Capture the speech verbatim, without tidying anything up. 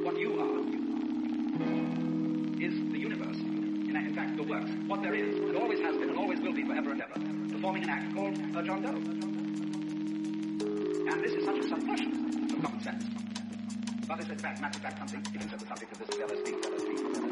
what you are is the universe. In, in fact, the works. What there is, and always has been, and always will be forever and ever, performing an act called a John Doe. And this is such a suppression of common sense. But it's in fact, matter of fact, something, it is the subject of this, the other speak, the other speak.